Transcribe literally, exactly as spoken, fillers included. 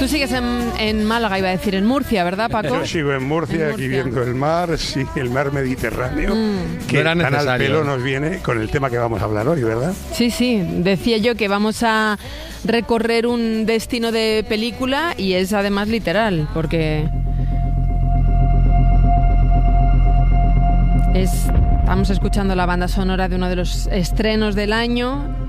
sigues en, en Málaga, iba a decir, en Murcia, ¿verdad, Paco? Yo sigo en Murcia, en Murcia. aquí viendo el mar, sí, el mar Mediterráneo, Mm. que No era tan al necesario. pelo nos viene con el tema que vamos a hablar hoy, ¿verdad? Sí, sí, decía yo que vamos a recorrer un destino de película y es además literal, porque es, estamos escuchando la banda sonora de uno de los estrenos del año.